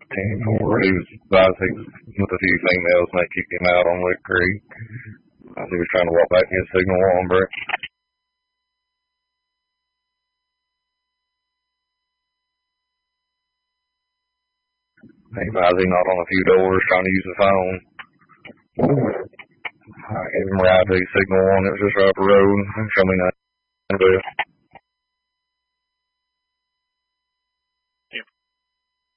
He was advising with a few females and they kicked him out on Lick Creek. He was trying to walk back his signal on break. He advised him not on a few doors trying to use the phone. I gave him a ride to his signal on. It was just right up the road. Show me nothing.